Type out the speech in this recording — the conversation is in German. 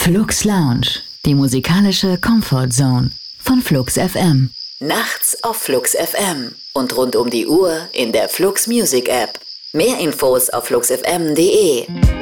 Flux Lounge, die musikalische Comfort Zone von Flux FM. Nachts auf Flux FM und rund um die Uhr in der Flux Music App. Mehr Infos auf fluxfm.de.